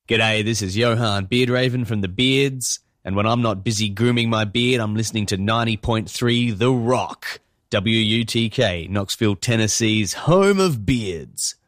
G'day, this is Johan Beardraven from The Beards, and when I'm not busy grooming my beard, I'm listening to 90.3 The Rock, WUTK, Knoxville, Tennessee's home of beards.